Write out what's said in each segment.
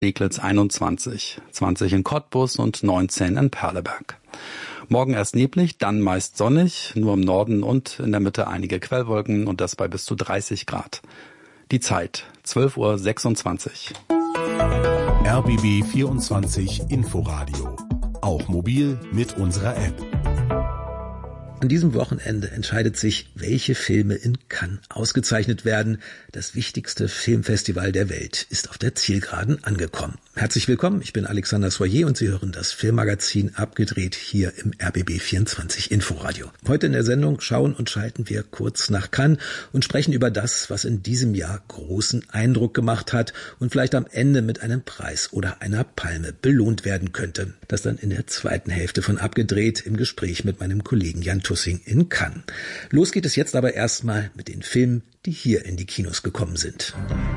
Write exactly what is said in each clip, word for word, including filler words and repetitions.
Steglitz einundzwanzig, zwanzig in Cottbus und neunzehn in Perleberg. Morgen erst neblig, dann meist sonnig, nur im Norden und in der Mitte einige Quellwolken und das bei bis zu dreißig Grad. Die Zeit zwölf Uhr sechsundzwanzig. R B B vierundzwanzig Inforadio. Auch mobil mit unserer App. An diesem Wochenende entscheidet sich, welche Filme in Cannes ausgezeichnet werden. Das wichtigste Filmfestival der Welt ist auf der Zielgeraden angekommen. Herzlich willkommen, ich bin Alexander Soyer und Sie hören das Filmmagazin Abgedreht hier im R B B vierundzwanzig Inforadio. Heute in der Sendung schauen und schalten wir kurz nach Cannes und sprechen über das, was in diesem Jahr großen Eindruck gemacht hat und vielleicht am Ende mit einem Preis oder einer Palme belohnt werden könnte. Das dann in der zweiten Hälfte von Abgedreht im Gespräch mit meinem Kollegen Jan Tussing in Cannes. Los geht es jetzt aber erstmal mit den Filmen, die hier in die Kinos gekommen sind.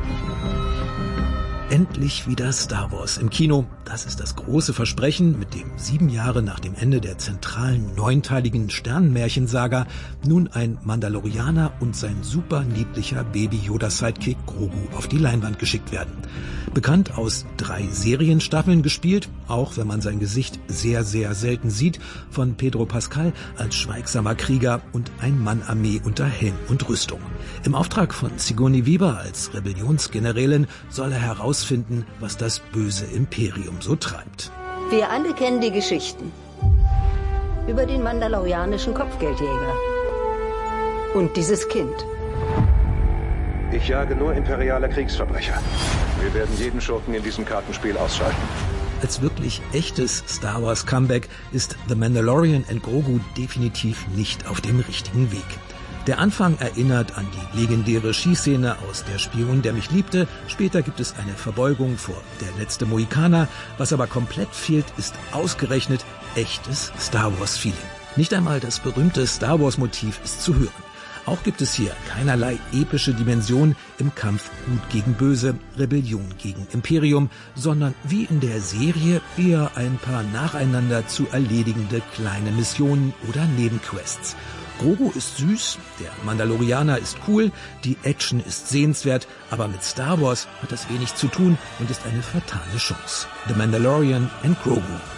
Endlich wieder Star Wars im Kino. Das ist das große Versprechen, mit dem sieben Jahre nach dem Ende der zentralen neunteiligen Sternenmärchensaga nun ein Mandalorianer und sein super niedlicher Baby-Yoda-Sidekick Grogu auf die Leinwand geschickt werden. Bekannt aus drei Serienstaffeln gespielt, auch wenn man sein Gesicht sehr, sehr selten sieht, von Pedro Pascal als schweigsamer Krieger und Ein-Mann-Armee unter Helm und Rüstung. Im Auftrag von Sigourney Weaver als Rebellionsgenerälin soll er herausfinden, was das böse Imperium so treibt. Wir alle kennen die Geschichten über den mandalorianischen Kopfgeldjäger und dieses Kind. Ich jage nur imperiale Kriegsverbrecher. Wir werden jeden Schurken in diesem Kartenspiel ausschalten. Als wirklich echtes Star Wars Comeback ist The Mandalorian and Grogu definitiv nicht auf dem richtigen Weg. Der Anfang erinnert an die legendäre Schießszene aus Der Spion, der mich liebte. Später gibt es eine Verbeugung vor Der letzte Mohikaner. Was aber komplett fehlt, ist ausgerechnet echtes Star Wars Feeling. Nicht einmal das berühmte Star Wars Motiv ist zu hören. Auch gibt es hier keinerlei epische Dimension im Kampf Gut gegen Böse, Rebellion gegen Imperium, sondern wie in der Serie eher ein paar nacheinander zu erledigende kleine Missionen oder Nebenquests. Grogu ist süß, der Mandalorianer ist cool, die Action ist sehenswert, aber mit Star Wars hat das wenig zu tun und ist eine fatale Chance. The Mandalorian and Grogu.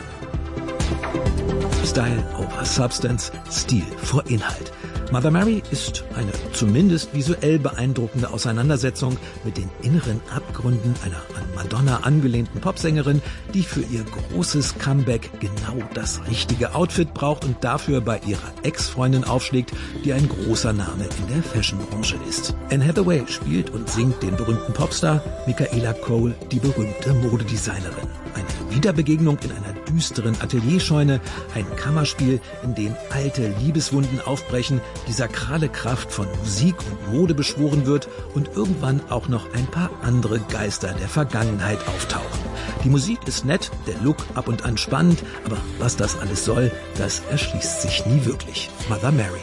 Style over Substance, Stil vor Inhalt. Mother Mary ist eine zumindest visuell beeindruckende Auseinandersetzung mit den inneren Abgründen einer an Madonna angelehnten Popsängerin, die für ihr großes Comeback genau das richtige Outfit braucht und dafür bei ihrer Ex-Freundin aufschlägt, die ein großer Name in der Fashionbranche ist. Anne Hathaway spielt und singt den berühmten Popstar, Michaela Cole die berühmte Modedesignerin. Eine Wiederbegegnung in einer düsteren Atelierscheune, ein Kammerspiel, in dem alte Liebeswunden aufbrechen, die sakrale Kraft von Musik und Mode beschworen wird und irgendwann auch noch ein paar andere Geister der Vergangenheit auftauchen. Die Musik ist nett, der Look ab und an spannend, aber was das alles soll, das erschließt sich nie wirklich. Mother Mary.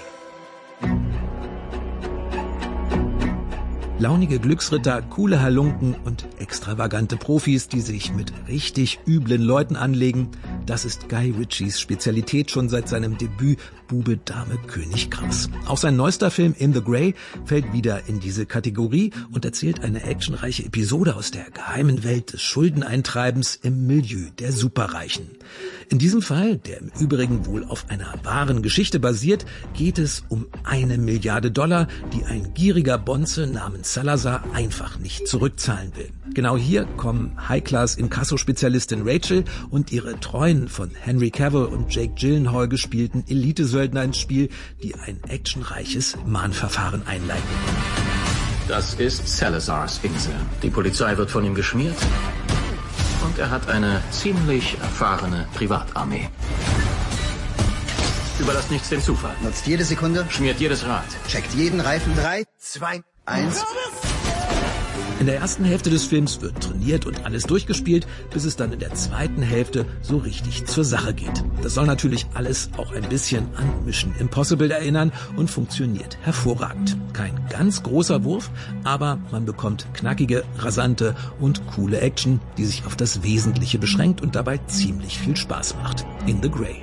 Launige Glücksritter, coole Halunken und extravagante Profis, die sich mit richtig üblen Leuten anlegen, das ist Guy Ritchies Spezialität schon seit seinem Debüt Bube, Dame, König, Gras. Auch sein neuester Film In the Grey fällt wieder in diese Kategorie und erzählt eine actionreiche Episode aus der geheimen Welt des Schuldeneintreibens im Milieu der Superreichen. In diesem Fall, der im Übrigen wohl auf einer wahren Geschichte basiert, geht es um eine Milliarde Dollar, die ein gieriger Bonze namens Salazar einfach nicht zurückzahlen will. Genau hier kommen High-Class-Inkasso-Spezialistin Rachel und ihre treuen von Henry Cavill und Jake Gyllenhaal gespielten Elitesöldner ins Spiel, die ein actionreiches Mahnverfahren einleiten. Das ist Salazars Insel. Die Polizei wird von ihm geschmiert und er hat eine ziemlich erfahrene Privatarmee. Überlasst nichts dem Zufall. Nutzt jede Sekunde. Schmiert jedes Rad. Checkt jeden Reifen. Drei, zwei, eins. In der ersten Hälfte des Films wird trainiert und alles durchgespielt, bis es dann in der zweiten Hälfte so richtig zur Sache geht. Das soll natürlich alles auch ein bisschen an Mission Impossible erinnern und funktioniert hervorragend. Kein ganz großer Wurf, aber man bekommt knackige, rasante und coole Action, die sich auf das Wesentliche beschränkt und dabei ziemlich viel Spaß macht. In the Grey.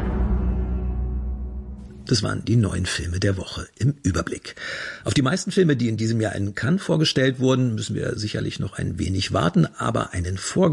Das waren die neuen Filme der Woche im Überblick. Auf die meisten Filme, die in diesem Jahr in Cannes vorgestellt wurden, müssen wir sicherlich noch ein wenig warten, aber einen Vor